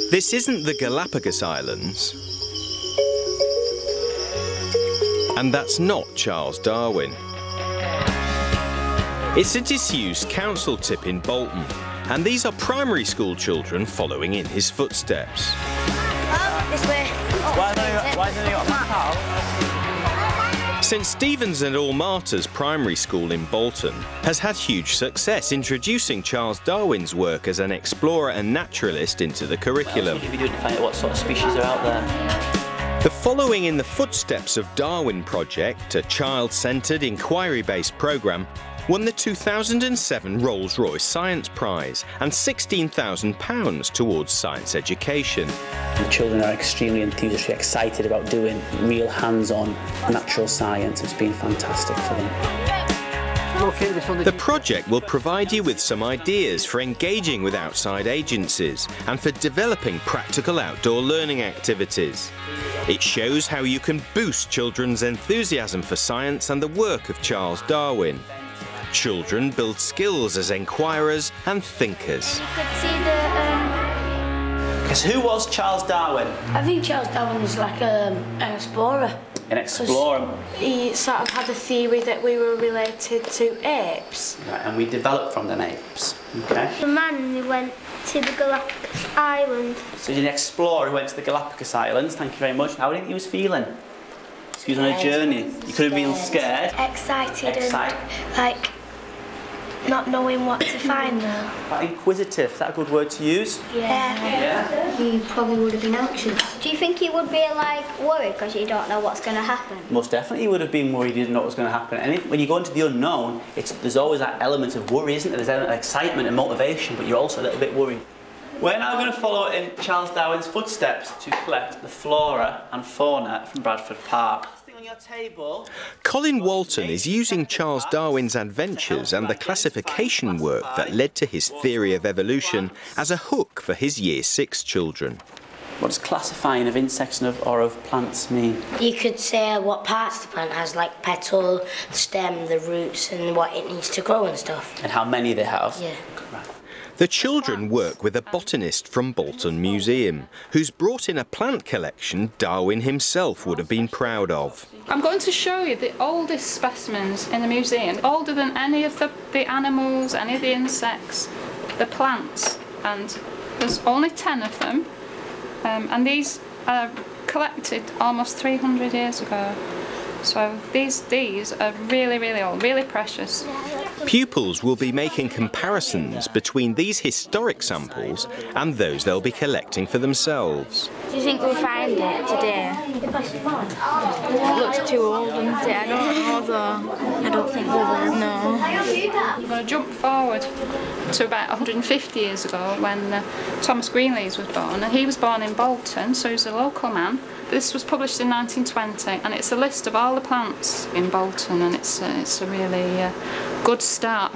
This isn't the Galapagos Islands. And that's not Charles Darwin. It's a disused council tip in Bolton, and these are primary school children following in his footsteps. This way. Why don't you got a map out? St Stephen's and All Martyrs Primary School in Bolton has had huge success introducing Charles Darwin's work as an explorer and naturalist into the curriculum. What else would you be doing to find out what sort of species are out there? The Following in the Footsteps of Darwin project, a child-centred, inquiry-based programme, won the 2007 Rolls-Royce Science Prize and £16,000 towards science education. The children are extremely enthusiastic, excited about doing real hands-on natural science. It's been fantastic for them. The project will provide you with some ideas for engaging with outside agencies and for developing practical outdoor learning activities. It shows how you can boost children's enthusiasm for science and the work of Charles Darwin. Children build skills as enquirers and thinkers. You could see the... Because who was Charles Darwin? I think Charles Darwin was like an explorer. An explorer. He sort of had a theory that we were related to apes. Right, and we developed from them apes. Okay. The man who went to the Galapagos Islands. So he's an explorer who went to the Galapagos Islands. Thank you very much. How do you think he was feeling? He was on a journey. He could have been scared. Excited. Excited. And like not knowing what to find there. Quite inquisitive. Is that a good word to use? Yeah. He probably would have been anxious. Do you think he would be like worried because you don't know what's going to happen? Most definitely he would have been worried he didn't know what was going to happen. And when you go into the unknown, there's always that element of worry, isn't there? There's that excitement and motivation, but you're also a little bit worried. We're now going to follow in Charles Darwin's footsteps to collect the flora and fauna from Bradford Park. On your table. Colin Walton is using Charles Darwin's adventures and the classification work that led to his theory of evolution as a hook for his Year 6 children. What does classifying of insects or of plants mean? You could say what parts the plant has, like petal, the stem, the roots, and what it needs to grow and stuff. And how many they have? Yeah. The children work with a botanist from Bolton Museum, who's brought in a plant collection Darwin himself would have been proud of. I'm going to show you the oldest specimens in the museum, older than any of the animals, any of the insects, the plants, and there's only 10 of them, and these are collected almost 300 years ago. So these are really, really old, really precious. Pupils will be making comparisons between these historic samples and those they'll be collecting for themselves. Do you think we'll find it today? It looks too old, doesn't it? I don't know though. I don't think we will. No. I'm going to jump forward to about 150 years ago when Thomas Greenlees was born. And he was born in Bolton, so he's a local man. This was published in 1920, and it's a list of all the plants in Bolton, and it's a really good start